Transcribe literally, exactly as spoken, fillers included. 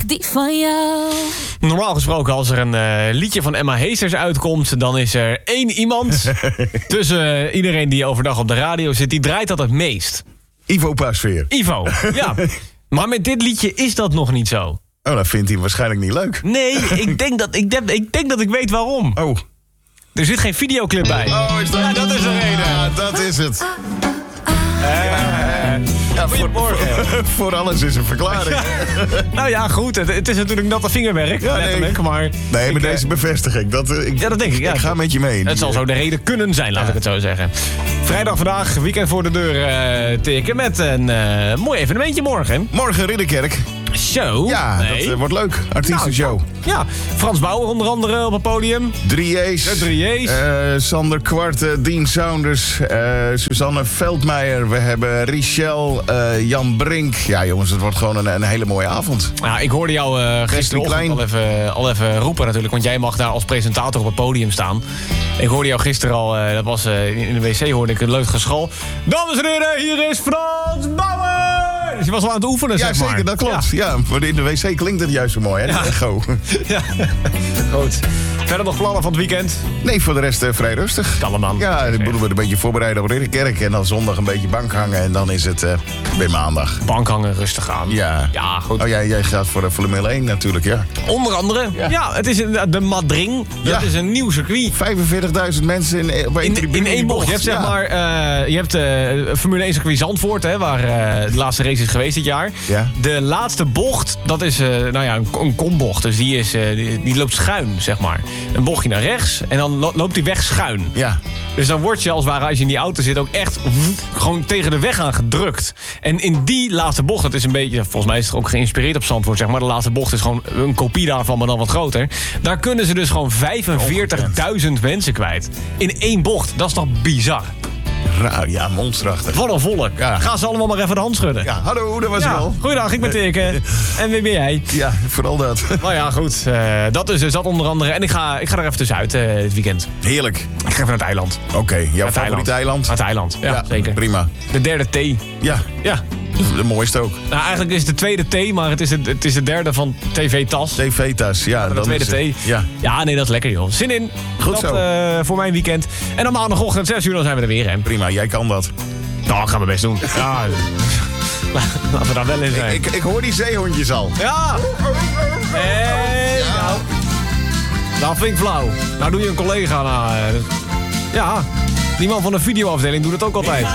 die van jou. Normaal gesproken, als er een uh, liedje van Emma Heesters uitkomt, dan is er één iemand tussen uh, iedereen die overdag op de radio zit, die draait dat het meest. Ivo Pasveer. Ivo, ja. Maar met dit liedje is dat nog niet zo. Oh, dat vindt hij waarschijnlijk niet leuk. Nee, ik denk dat ik, denk, ik, denk dat ik weet waarom. Oh. Er zit geen videoclip bij. Oh, is dat... Ja, dat is de reden. Ja, dat is het. Uh, ja, voor, voor, voor alles is een verklaring. Ja. Nou ja, goed. Het, het is natuurlijk natte vingerwerk. Ja, letterlijk, nee. maar... Nee, maar deze bevestig ik. Dat, ik. Ja, dat denk ik. Ja. Ik ga met je mee. Het zal zo de reden kunnen zijn, laat ja. ik het zo zeggen. Vrijdag vandaag, weekend voor de deur uh, tikken met een uh, mooi evenementje morgen. Morgen Ridderkerk. Show? Ja, nee. dat uh, wordt leuk. Artiestenshow. Nou, ja, Frans Bauer onder andere op het podium. drie J's. De drie J's. Uh, Sander Kwarte, Dean Saunders, uh, Suzanne Veldmeijer. We hebben Richel, uh, Jan Brink. Ja jongens, het wordt gewoon een, een hele mooie avond. Ja, ik hoorde jou uh, gisteren al even, al even roepen natuurlijk. Want jij mag daar als presentator op het podium staan. Ik hoorde jou gisteren al, uh, dat was uh, in de wc hoorde ik een leuk geschal. Dames en heren, hier is Frans Bauer! Dus je was al aan het oefenen, ja, zeg maar. Ja, zeker, dat klopt. Ja. Ja, maar in de wc klinkt het juist zo mooi, hè? Ja. Echo. Ja, goed. Verder nog plannen van het weekend? Nee, voor de rest uh, vrij rustig. Kalleman. Ja, dan moeten we een beetje voorbereiden op Ridderkerk. En dan zondag een beetje bank hangen. En dan is het uh, weer maandag. Bank hangen, rustig aan. Ja. Ja, goed. Oh, jij, jij gaat voor de Formule één natuurlijk, ja. Onder andere. Ja, ja het is een, de Madring. Dat ja. is een nieuw circuit. vijfenveertigduizend mensen in, op één in, in één bocht. Je hebt, zeg ja. maar, uh, je hebt uh, Formule één circuit Zandvoort, hè, waar uh, de laatste race is geweest dit jaar. Ja. De laatste bocht, dat is uh, nou ja, een, een kombocht. Dus die, is, uh, die, die loopt schuin, zeg maar. Een bochtje naar rechts en dan lo- loopt die weg schuin. Ja. Dus dan word je als het ware, als je in die auto zit, ook echt woep, gewoon tegen de weg aan gedrukt. En in die laatste bocht, dat is een beetje, volgens mij is het ook geïnspireerd op Zandvoort, zeg maar. De laatste bocht is gewoon een kopie daarvan, maar dan wat groter. Daar kunnen ze dus gewoon vijfenveertigduizend mensen kwijt. In één bocht. Dat is toch bizar? Rauw, ja, monsterachtig. Wat een volk. Ja. Gaan ze allemaal maar even de hand schudden. Ja, hallo, dat was ja. ik al. Goeiedag, ik ben Teken. En wie ben jij? Ja, vooral dat. Nou ja, goed. Uh, dat is dus dat onder andere. En ik ga, ik ga er even tussenuit uh, dit weekend. Heerlijk. Ik ga even naar het eiland. Oké, okay, jouw naar favoriet eiland? Naar het eiland, ja, ja, zeker. Prima. De derde T. Ja. Ja. De mooiste ook. Nou, eigenlijk is het de tweede T, maar het is, het, het is de derde van T V-tas. T V-tas, ja. De dan tweede is T. Ja. ja, nee, dat is lekker, joh. Zin in. Goed dat, zo. Uh, voor mijn weekend. En dan maandagochtend zes uur, dan zijn we er weer, hè. Prima, jij kan dat. Nou, ik ga mijn best doen. Ja. Laten we daar wel in zijn. Ik, ik, ik hoor die zeehondjes al. Ja. Hey, ja. Nou. Nou, vind ik flauw. Nou doe je een collega na. Uh, ja, die man van de videoafdeling doet het ook altijd.